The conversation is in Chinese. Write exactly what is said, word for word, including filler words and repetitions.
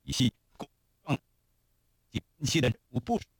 体系，共创体系的任务部署